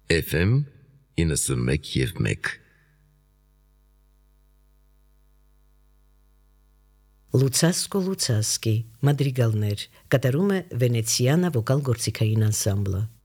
FM 91.1 Լուցասկո Լուցասկի մադրիգալներ կատարում է Վենեցիանա վոկալ գործիքային անսամբլը